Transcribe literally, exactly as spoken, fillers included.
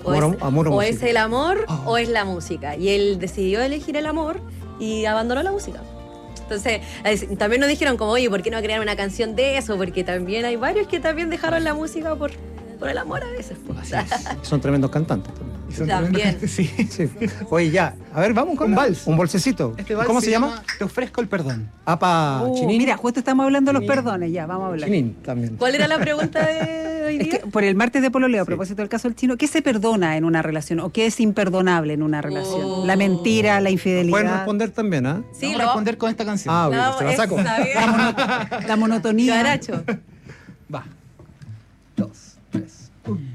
O, amor, es, amor o, o música. es el amor Oh. o es la música. Y él decidió elegir el amor y abandonó la música. Entonces, es, también nos dijeron como, oye, ¿por qué no crear una canción de eso? Porque también hay varios que también dejaron la música por, por el amor a veces. Pues. Así es. Son tremendos cantantes también. Y son También. tremendos- Sí. Sí. Oye, ya. A ver, vamos con Un la- vals. Un bolsecito. Este vals ¿Cómo se, llama? Te ofrezco el perdón. Apa, Uh, Chinin. mira, justo estamos hablando de los Chinin. perdones, ya, vamos a hablar. Chinin también. ¿Cuál era la pregunta de hoy Es día? que por el martes de pololeo, a Sí. propósito del caso del chino, ¿qué se perdona en una relación o qué es imperdonable en una relación? Oh. La mentira, la infidelidad, Pueden responder también, ¿ah? Sí, Vamos lo a responder con esta canción. Ah, No, ok, se la saco. está bien. la monotonía. Garacho. Va. Dos, tres, uno.